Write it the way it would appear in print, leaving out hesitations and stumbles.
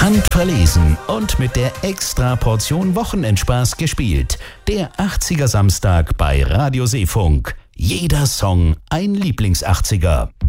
Handverlesen und mit der Extra-Portion Wochenendspaß gespielt. Der 80er Samstag bei Radio Seefunk. Jeder Song ein Lieblings-80er.